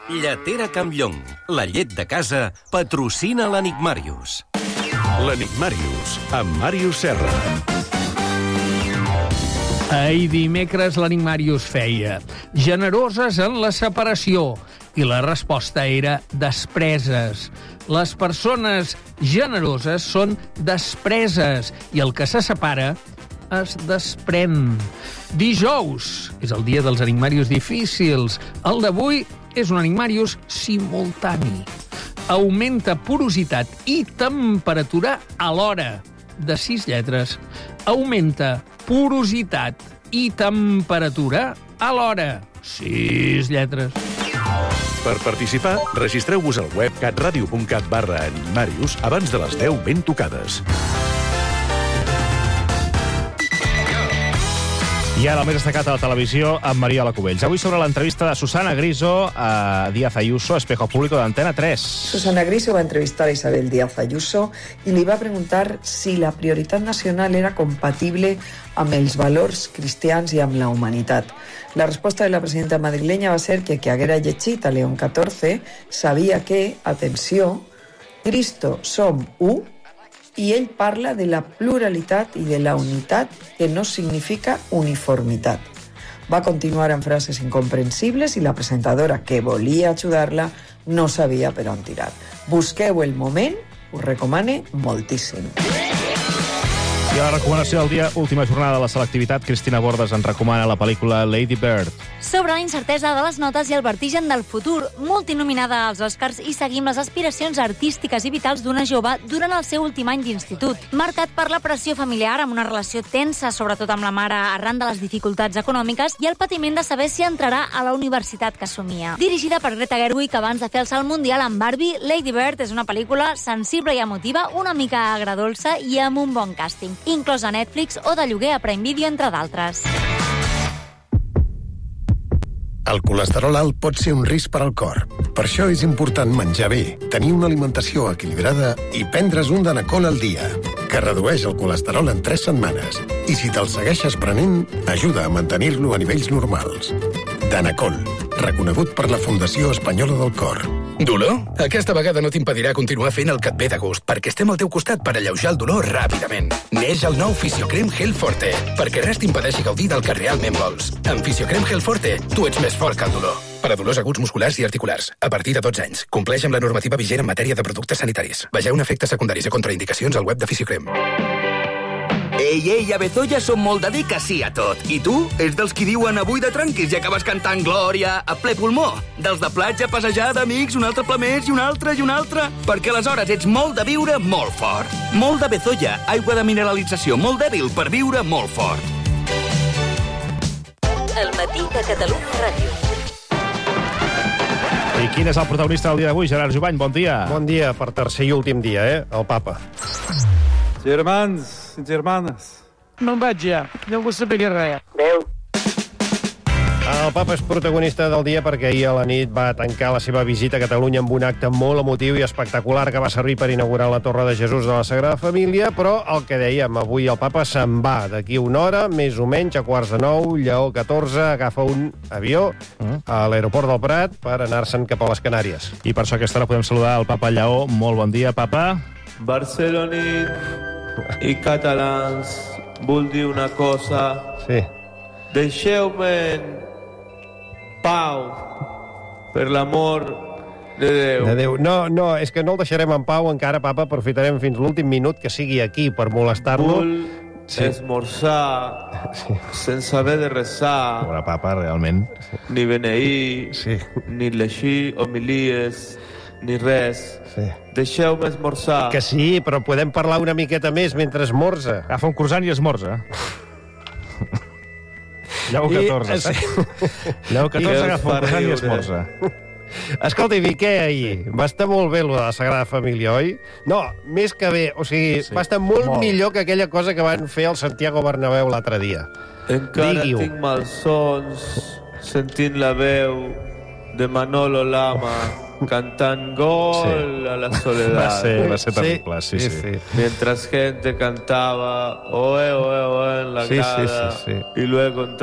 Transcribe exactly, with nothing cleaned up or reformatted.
Lletera Campllong, la llet de casa, patrocina l'Enigmàrius. L'Enigmàrius, amb Màrius Serra. Ahir dimecres l'Enigmàrius feia generoses en la separació i la resposta era despreses. Les persones generoses són despreses i el que se separa es desprèn. Dijous és el dia dels enigmàrius difícils. El d'avui és un enigmàrius simultani. Augmenta porositat i temperatura alhora. De sis lletres. Augmenta porositat i temperatura alhora. Sis lletres. Per participar, registreu-vos al web catradio.cat barra enigmàrius abans de les deu ben tocades. I ara el més destacat a la televisió amb Mariola Cubells. Avui sobre l'entrevista de Susana Griso a Díaz Ayuso, Espejo Público d'Antena tres. Susana Griso va entrevistar a Isabel Díaz Ayuso i li va preguntar si la prioritat nacional era compatible amb els valors cristians i amb la humanitat. La resposta de la presidenta madrilenya va ser que qui haguera llegit a León catorze sabia que, atenció, Cristo som u, i ell parla de la pluralitat i de la unitat, que no significa uniformitat. Va continuar amb frases incomprensibles i la presentadora, que volia ajudar-la, no sabia per on tirar. Busqueu el moment, us recomane moltíssim. I a la recomanació del dia, última jornada de la selectivitat, Cristina Bordes ens recomana la pel·lícula Lady Bird. Sobre la incertesa de les notes i el vertigen del futur, multinominada als Oscars, i seguim les aspiracions artístiques i vitals d'una jove durant el seu últim any d'institut. Marcat per la pressió familiar, amb una relació tensa, sobretot amb la mare, arran de les dificultats econòmiques, i el patiment de saber si entrarà a la universitat que somia. Dirigida per Greta Gerwig abans de fer el salt mundial amb Barbie, Lady Bird és una pel·lícula sensible i emotiva, una mica agradolça i amb un bon càsting, inclòs a Netflix o de lloguer a Prime Video, entre d'altres. El colesterol alt pot ser un risc per al cor. Per això és important menjar bé, tenir una alimentació equilibrada i prendre's un Danacol al dia, que redueix el colesterol en tres setmanes. I si te'l segueixes prenent, ajuda a mantenir-lo a nivells normals. Danacol, reconegut per la Fundació Espanyola del Cor. Dolor? Aquesta vegada no t'impedirà continuar fent el que et ve de gust, perquè estem al teu costat per alleujar el dolor ràpidament. Neix el nou Fisiocrem Gel Forte, perquè res t'impedeixi gaudir del que realment vols. Amb Fisiocrem Gel Forte, tu ets més fort que el dolor. Per a dolors aguts musculars i articulars, a partir de dotze anys. Compleix amb la normativa vigent en matèria de productes sanitaris. Vegeu efectes secundaris i contraindicacions al web de Fisiocrem. Ei, ei, a Bezoya som molt de dir que sí a tot. I tu? És dels qui diuen avui de tranquis i acabes cantant Glòria a ple pulmó. Dels de platja, passejada, amics, un altre ple més i un altre i un altre. Perquè aleshores ets molt de viure molt fort. Molt de Bezoya, aigua de mineralització molt dèbil per viure molt fort. El matí de Catalunya Ràdio. I quin és el protagonista del dia d'avui? Gerard Jubany, bon dia. Bon dia per tercer i últim dia, eh? El papa. Germans, germanes, me'n vaig ja, no vull saber res. Adéu. El papa és protagonista del dia perquè ahir a la nit va tancar la seva visita a Catalunya amb un acte molt emotiu i espectacular que va servir per inaugurar la Torre de Jesús de la Sagrada Família, però el que dèiem, avui el papa se'n va d'aquí una hora, més o menys, a quarts de nou, Lleó catorze, agafa un avió a l'aeroport del Prat per anar-se'n cap a les Canàries. I per això aquesta hora podem saludar el papa Lleó. Molt bon dia, papa. Barcelonit i catalans, vull dir una cosa. Sí. Deixeu-me pau, per l'amor de Déu. De Déu. No, no, és que no el deixarem en pau encara, papa. Aprofitarem fins l'últim minut que sigui aquí per molestar-lo. Vull sí. esmorzar sí. sense haver de resar. Pobre papa, realment. Ni beneir, sí. ni llegir homilies, ni res. Sí. Deixeu-me esmorzar. Que sí, però podem parlar una miqueta més mentre esmorza. Agafa un croissant i esmorza. Lleó catorze, saps? Lleó catorze agafa un croissant i esmorza. Escolta, i què ahir? Va estar molt bé, lo de la Sagrada Família, oi? No, més que bé. O sigui, sí, va estar molt, molt millor que aquella cosa que van fer al Santiago Bernabéu l'altre dia. Encara Digui-ho. Tinc malsons sentint la veu de Manolo Lama cantant Gol sí. a la Soledad. Va ser, va ser terrible, sí, sí, sí. sí. Mientras gente cantaba Oe, oe, oe en la sí, grada sí, sí, sí. y luego entraba